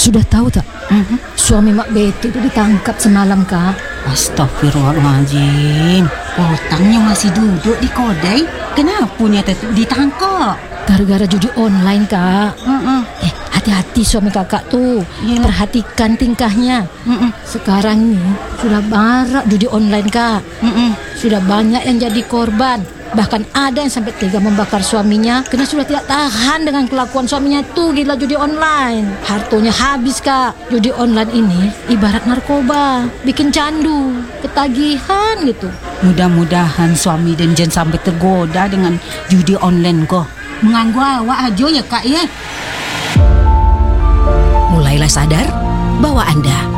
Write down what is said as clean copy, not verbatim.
Sudah tahu tak? Suami Mak Betty itu ditangkap semalam, Kak. Astagfirullahaladzim. Otangnya masih duduk di kodai. Kenapa ditangkap? Gara-gara judi online, Kak. Hati-hati suami kakak tuh. Yalah. Perhatikan tingkahnya. Sekarang ini sudah marak judi online, Kak. Sudah banyak yang jadi korban. Bahkan ada yang sampai tega membakar suaminya karena sudah tidak tahan dengan kelakuan suaminya itu. Gila judi online. Hartonya habis, Kak. Judi online ini ibarat narkoba. Bikin candu, ketagihan gitu. Mudah-mudahan suami dan Jen sampai tergoda dengan judi online kok. Mengganggu awak aja ya, Kak ya. Mulailah sadar bahwa Anda